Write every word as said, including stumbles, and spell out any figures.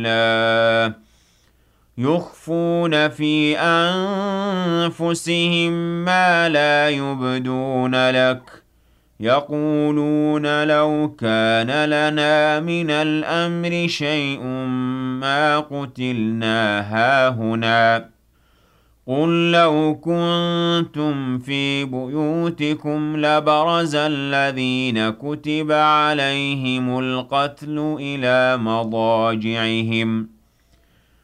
لا يخفون في أنفسهم ما لا يبدون لك يقولون لو كان لنا من الأمر شيء ما قتلنا هاهنا قل لو كنتم في بيوتكم لبرز الذين كتب عليهم القتل إلى مضاجعهم